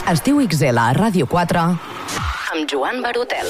Estiu XL a Ràdio 4 amb Joan Barotel.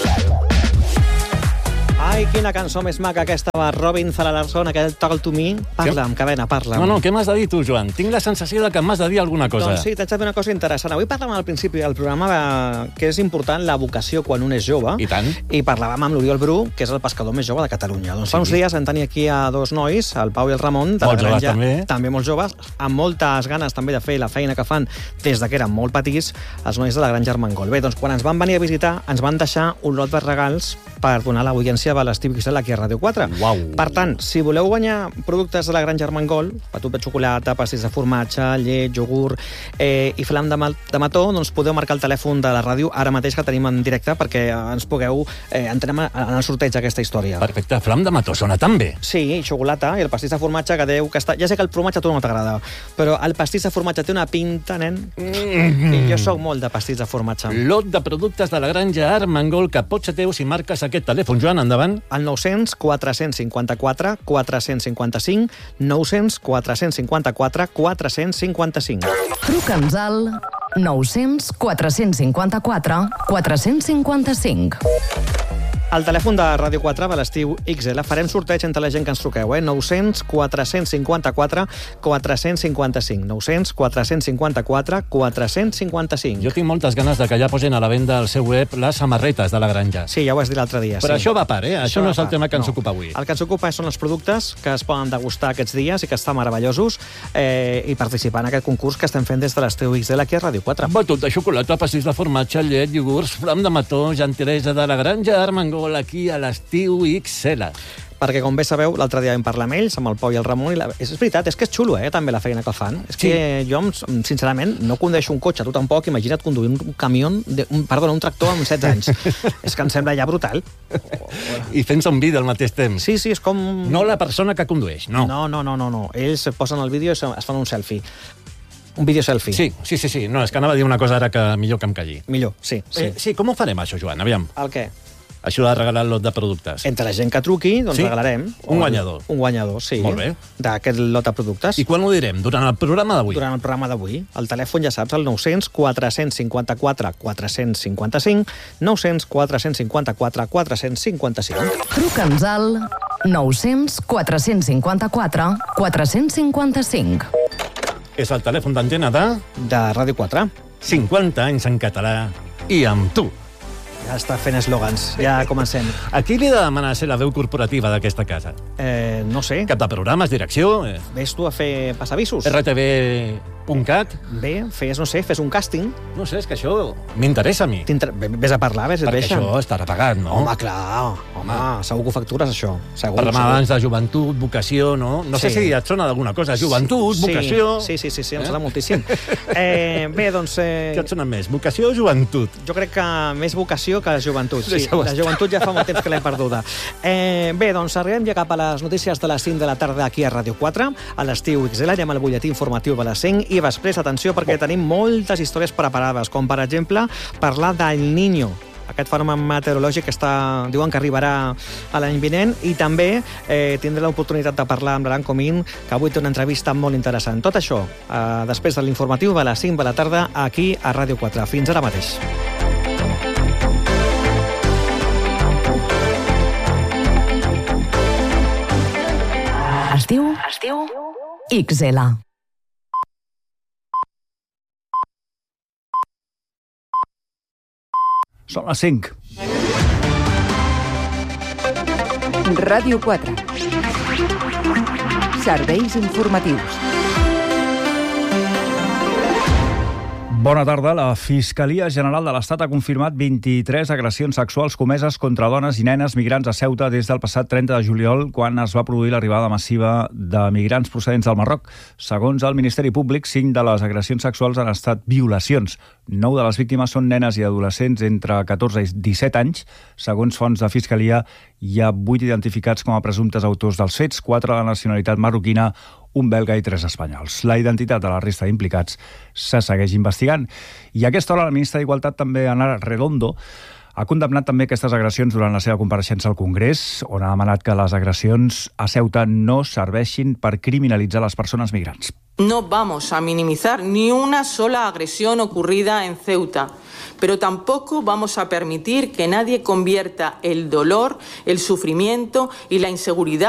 Ai, quina cançó més maca aquesta va Robin Zalalarson, aquell Talk to Me. Parla'm, Cadena, parla'm. No, què m'has de dir tu, Joan? Tinc la sensació de que m'has de dir alguna cosa. Doncs sí, t'haig de dir una cosa interessant. Avui parlàvem al principi del programa que és important la vocació quan un és jove. I tant. I parlàvem amb l'Oriol Bru, que és el pescador més jove de Catalunya. Doncs fa uns dies en tenia aquí a dos nois, el Pau i el Ramon, de la granja, també molt joves, amb moltes ganes també de fer la feina que fan des que eren molt petits, els nois de la granja Armengol. Bé, doncs quan ens van venir a visitar, ens van deixar un lot de regals per donar a l'audiència de l'Estiu XL aquí a Ràdio 4. Uau. Per tant, si voleu guanyar productes de la granja Armengol, patut de xocolata, pastís de formatge, llet, iogurt i flam de mató, doncs podeu marcar el telèfon de la ràdio ara mateix que tenim en directe perquè ens pugueu entrem en el sorteig d'aquesta història. Perfecte, flam de mató sona tan bé. Sí, xocolata i el pastís de formatge que deu que està... Ja sé que el formatge a tu no t'agrada, però el pastís de formatge té una pinta, nen. I jo sóc molt de pastís de formatge. Lot de productes de la granja Armengol que pot ser teu si marques aquest telèfon. Joan, endavant. El 900 454 455 900 454 455. Truca'ns al 900 454 455. Al telèfon de Ràdio 4 de l'Estiu XL farem sorteig entre la gent que ens truqueu, 900 454 455. 900 454 455. Jo tinc moltes ganes de que ja posin a la venda al seu web les samarretes de la granja. Sí, ja ho has dit l'altre dia. Però sí. això va a part, Això no és el tema que ens ocupa avui. El que ens ocupa són els productes que es poden degustar aquests dies i que estan meravellosos i participar en aquest concurs que estem fent des de l'Estiu XL aquí a Ràdio 4. Batut de xocolata, pastís de formatge, llet, iogurts, flam de mató, gentilesa de la granja Armengol aquí a l'Estiu XL. Perquè, com bé sabeu, l'altre dia vam parlar amb ells, amb el Pau i el Ramon, i és veritat, és que és xulo, també la feina que fan. És que jo, sincerament, no condueixo un cotxe, tu tampoc, imagina't conduir un camió, un tractor amb 16 anys. És que em sembla ja brutal. I fent-se un vídeo al mateix temps. Sí, és com... No la persona que condueix, no. No. Ells posen el vídeo i es fan un selfie. Un vídeo selfie. Sí. No, és que anava a dir una cosa ara que millor que em calli. Millor, sí. Sí, com ho farem, això, Joan? Aviam. El què? Això de regalar el lot de productes. Entre la gent que truqui, doncs regalarem. Un guanyador. Un guanyador, sí. Molt bé. D'aquest lot de productes. I quan ho direm? Durant el programa d'avui? Durant el programa d'avui. El telèfon, ja saps, el 900 454 455, 900 454 455. Truca'ns al 900 454 455. És el telèfon d'antena de Ràdio 4. 50 anys en català i amb tu. Ja està fent eslògans. Ja comencem. A qui li ha de demanar ser la veu corporativa d'aquesta casa? No sé. Cap de programes, direcció? Ves tu a fer passavisos? RTV.cat? Bé, fes un càsting. No sé, és que això m'interessa a mi. Ves a parlar, ves a perquè deixar. Això estarà pagat, no? Home, clar. Segur que ho factures, això. Parlem abans de joventut, vocació, no? No sé si et sona d'alguna cosa. Joventut, vocació... Sí, em sona moltíssim. Bé, doncs... Què et sona més, vocació o joventut? Jo crec que més vocació que joventut. Sí, la joventut ja fa molt temps que l'he perduda. Bé, doncs arribem ja cap a les notícies de les 5 de la tarda aquí a Ràdio 4, a l'Estiu XL, anem al butlletí informatiu de les 5 i després, atenció, perquè tenim moltes històries preparades, com per exemple parlar del Niño, aquest fenomen meteorològic que diuen que arribarà a l'any vinent, i també tindré l'oportunitat de parlar amb l'Aran Comín, que avui té una entrevista molt interessant. Tot això després de l'informatiu de les 5 de la tarda aquí a Ràdio 4. Fins ara mateix. Estiu XL. Són les 5. Ràdio 4. Serveis informatius. Bona tarda. La Fiscalia General de l'Estat ha confirmat 23 agressions sexuals comeses contra dones i nenes migrants a Ceuta des del passat 30 de juliol, quan es va produir l'arribada massiva de migrants procedents del Marroc. Segons el Ministeri Públic, 5 de les agressions sexuals han estat violacions. 9 de les víctimes són nenes i adolescents entre 14 i 17 anys. Segons fonts de Fiscalia, hi ha 8 identificats com a presumptes autors dels fets, 4 de nacionalitat marroquina, un belga i 3 espanyols. La identitat de la resta d'implicats se segueix investigant. I a aquesta hora la ministra d'Igualtat, també Ana Redondo, ha condemnat també aquestes agressions durant la seva compareixença al Congrés, on ha demanat que les agressions a Ceuta no serveixin per criminalitzar les persones migrants. No vamos a minimizar ni una sola agresión ocurrida en Ceuta, pero tampoco vamos a permitir que nadie convierta el dolor, el sufrimiento y la inseguridad